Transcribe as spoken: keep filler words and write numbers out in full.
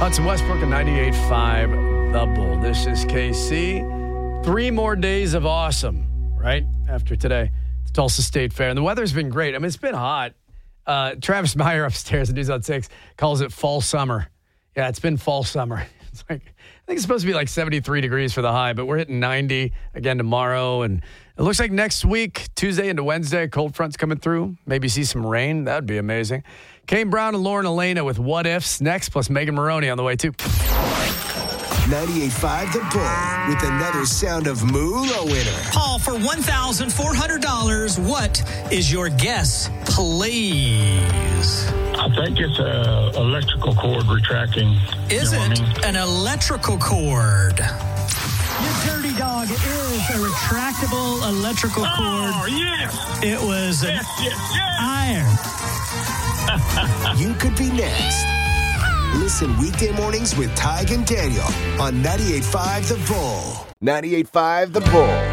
Hudson Westbrook at ninety-eight point five The Bull. This is K C. Three more days of awesome, right? After today, it's Tulsa State Fair. And the weather's been great. I mean, it's been hot. Uh, Travis Meyer upstairs at News on six calls it fall summer. Yeah, it's been fall summer. It's like, I think it's supposed to be like seventy-three degrees for the high, but we're hitting ninety again tomorrow. And it looks like next week, Tuesday into Wednesday, cold front's coming through. Maybe see some rain. That'd be amazing. Kane Brown and Lauren Elena with What Ifs next, plus Megan Maroney on the way, too. ninety-eight point five The Bull with another Sound of Moolah winner. Paul, for one thousand four hundred dollars, what is your guess, please? I think it's a electrical cord retracting. Is you know it what I mean? an electrical cord? Your dirty dog is a retractable electrical cord. Oh, yes. It was an Yes, yes, yes. iron. You could be next. Listen weekday mornings with Tig and Daniel on ninety-eight point five The Bull. ninety-eight point five The Bull.